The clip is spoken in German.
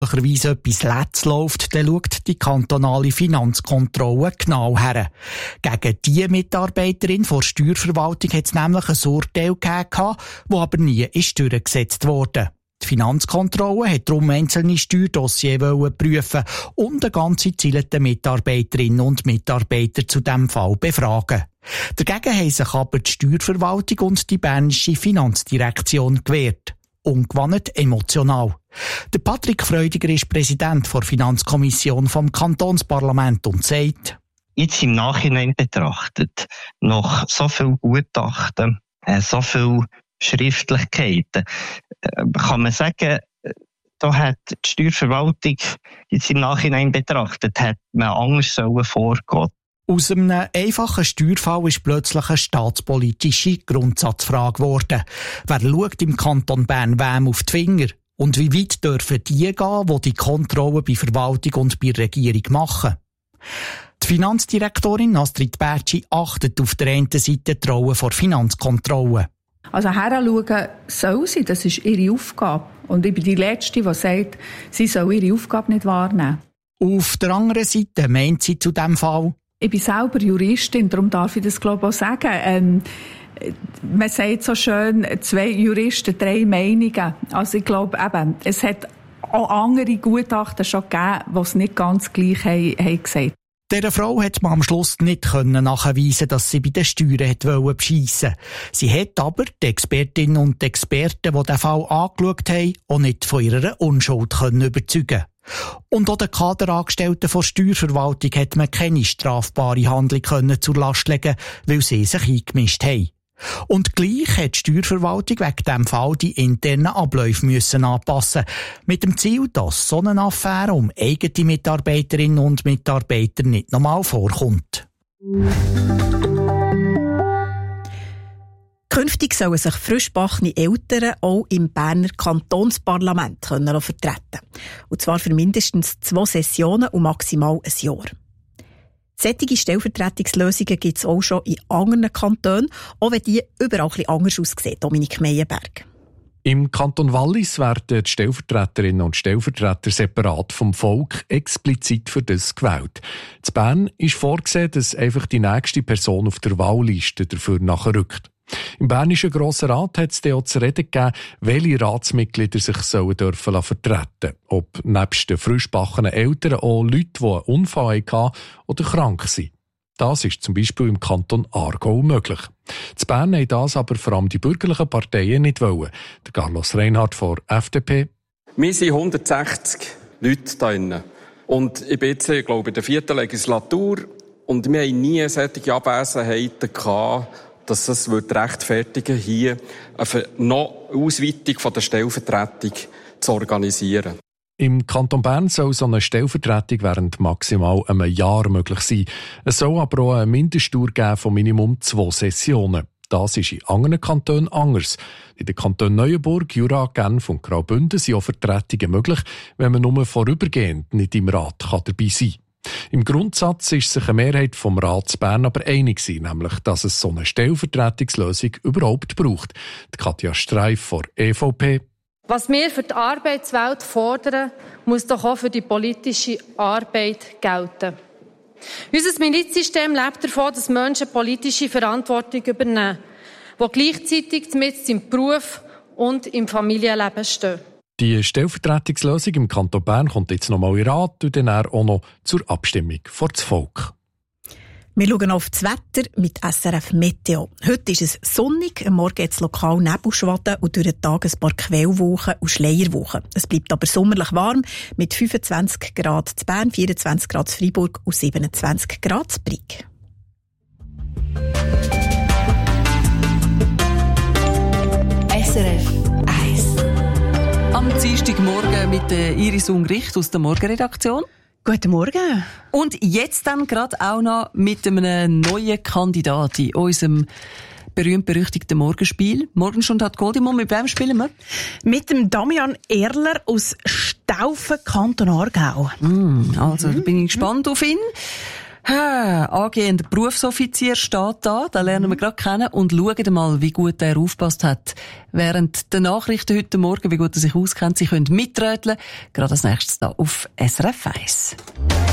möglicherweise etwas Letz läuft, dann schaut die kantonale Finanzkontrolle genau her. Gegen die Mitarbeiterin der Steuerverwaltung hat es nämlich ein Urteil gegeben, das aber nie ist durchgesetzt wurde. Die Finanzkontrolle hat darum einzelne Steuerdossiers prüfen und eine ganze Zahl der Mitarbeiterinnen und Mitarbeiter zu diesem Fall befragen. Dagegen haben sich aber die Steuerverwaltung und die bernische Finanzdirektion gewehrt. Ungewohnt emotional. Der Patrick Freudiger ist Präsident der Finanzkommission vom Kantonsparlament und sagt: Jetzt im Nachhinein betrachtet, nach so viel Gutachten, so viel Schriftlichkeiten, kann man sagen, da hat die Steuerverwaltung jetzt im Nachhinein betrachtet, hat man anders vorgehen. Aus einem einfachen Steuerfall ist plötzlich eine staatspolitische Grundsatzfrage geworden. Wer schaut im Kanton Bern wem auf die Finger? Und wie weit dürfen die gehen, die die Kontrolle bei Verwaltung und bei Regierung machen? Die Finanzdirektorin Astrid Bertschi achtet auf der einen Seite die Rolle der Finanzkontrolle. Also heranschauen soll sie, das ist ihre Aufgabe. Und ich bin die Letzte, die sagt, sie soll ihre Aufgabe nicht wahrnehmen. Auf der anderen Seite meint sie zu diesem Fall: Ich bin selber Juristin, darum darf ich das glaube ich auch sagen. Man sagt so schön, 2 Juristen, 3 Meinungen. Also ich glaube eben, es hat auch andere Gutachten schon gegeben, die es nicht ganz gleich haben gesagt. Dieser Frau hat man am Schluss nicht nachweisen, dass sie bei den Steuern beschissen wollte. Sie hat aber die Expertinnen und Experten, die den Fall angeschaut haben, auch nicht von ihrer Unschuld überzeugen. Und auch den Kaderangestellten der Steuerverwaltung hat man keine strafbare Handlung zur Last legen, weil sie sich eingemischt haben. Und gleich hat die Steuerverwaltung wegen diesem Fall die internen Abläufe anpassen, mit dem Ziel, dass so eine Affäre um eigene Mitarbeiterinnen und Mitarbeiter nicht nochmal vorkommt. Künftig sollen sich frischgebackene Eltern auch im Berner Kantonsparlament vertreten können. Und zwar für mindestens 2 Sessionen und maximal ein Jahr. Solche Stellvertretungslösungen gibt es auch schon in anderen Kantonen, auch wenn die überall ein bisschen anders aussehen. Dominik Meienberg. Im Kanton Wallis werden die Stellvertreterinnen und Stellvertreter separat vom Volk explizit für das gewählt. In Bern ist vorgesehen, dass einfach die nächste Person auf der Wahlliste dafür nachrückt. Im Bernischen Grossen Rat hat es auch zu reden gegeben, welche Ratsmitglieder sich dürfen vertreten. Ob nebst den frischgebackenen Eltern auch Leute, die einen Unfall hatten oder krank sind. Das ist zum Beispiel im Kanton Aargau möglich. In Bern haben das aber vor allem die bürgerlichen Parteien nicht wollen. Der Carlos Reinhardt von FDP. Wir sind 160 Leute hier drin. Und ich bin jetzt, glaube ich, in der 4. Legislatur. Und wir haben nie solche Abwesenheiten gehabt, dass das rechtfertigen würde, hier eine noch Ausweitung von der Stellvertretung zu organisieren. Im Kanton Bern soll so eine Stellvertretung während maximal einem Jahr möglich sein. Es soll aber auch eine Mindestdauer geben von Minimum 2 Sessionen. Das ist in anderen Kantonen anders. In den Kantonen Neuenburg, Jura, Genf und Graubünden sind auch Vertretungen möglich, wenn man nur vorübergehend nicht im Rat dabei sein kann. Im Grundsatz ist sich eine Mehrheit vom Rat zu Bern aber einig gewesen, nämlich, dass es so eine Stellvertretungslösung überhaupt braucht. Die Katja Streif von EVP. Was wir für die Arbeitswelt fordern, muss doch auch für die politische Arbeit gelten. Unser Milizsystem lebt davon, dass Menschen politische Verantwortung übernehmen, die gleichzeitig mit im Beruf und im Familienleben stehen. Die Stellvertretungslösung im Kanton Bern kommt jetzt nochmal in Rat und dann auch noch zur Abstimmung vor das Volk. Wir schauen auf das Wetter mit SRF Meteo. Heute ist es sonnig, am Morgen jetzt lokal Nebelschwaden und durch den Tag ein paar Quellwolken und Schleierwochen. Es bleibt aber sommerlich warm mit 25 Grad zu Bern, 24 Grad zu Freiburg und 27 Grad zu Brig. SRF 1. Am Dienstagmorgen mit Iris Ungricht aus der Morgenredaktion. Guten Morgen. Und jetzt dann gerade auch noch mit einem neuen Kandidat in unserem berühmt-berüchtigten Morgenspiel. Morgenstunde hat Goldimund. Mit wem spielen wir? Mit dem Damian Erler aus Staufen, Kanton Aargau. Also, da bin ich gespannt auf ihn. Angehender Berufsoffizier steht da, den lernen wir gerade kennen und schauen mal, wie gut er aufgepasst hat. Während der Nachrichten heute Morgen, wie gut er sich auskennt, Sie können miträtseln. Gerade als nächstes da auf SRF 1.